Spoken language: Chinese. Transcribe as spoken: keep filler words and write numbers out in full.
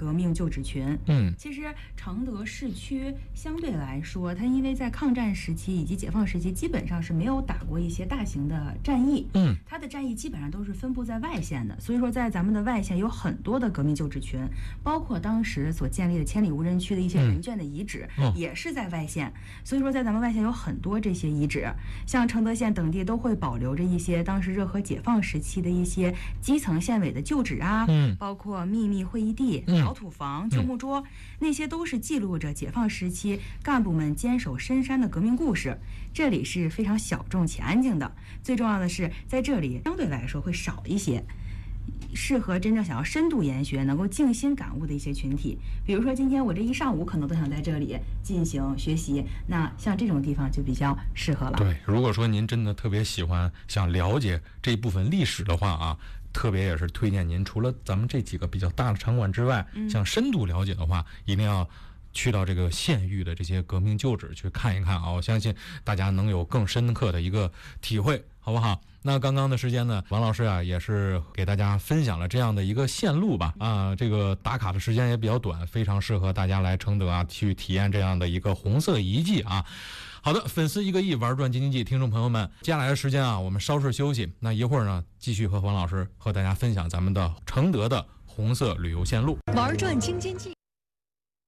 革命旧址群。 嗯， 其实承德市区相对来说，它因为在抗战时期以及解放时期，基本上是没有打过一些大型的战役。 嗯， 它的战役基本上都是分布在外线的，所以说在咱们的外线有很多的革命旧址群，包括当时所建立的千里无人区的一些人圈的遗址， 嗯、 也是在外线。所以说在咱们外线有很多这些遗址，像承德县等地都会保留着一些当时热河解放时期的一些基层县委的旧址啊， 嗯， 包括秘密会议地、 嗯、 老土房、旧木桌，那些都是记录着解放时期干部们坚守深山的革命故事。这里是非常小众且安静的，最重要的是在这里相对来说会少一些适合真正想要深度研学、能够静心感悟的一些群体。比如说今天我这一上午可能都想在这里进行学习，那像这种地方就比较适合了。 对，如果说您真的特别喜欢想了解这一部分历史的话啊，特别也是推荐您除了咱们这几个比较大的场馆之外， 嗯、 想深度了解的话，一定要去到这个县域的这些革命旧址去看一看啊！我相信大家能有更深刻的一个体会，好不好？那刚刚的时间呢，王老师啊也是给大家分享了这样的一个线路吧，啊，这个打卡的时间也比较短，非常适合大家来承德啊去体验这样的一个红色遗迹啊。好的，粉丝一个亿，玩转京津冀，听众朋友们，接下来的时间啊，我们稍事休息，那一会儿呢，继续和王老师和大家分享咱们的承德的红色旅游线路， 玩转京津冀。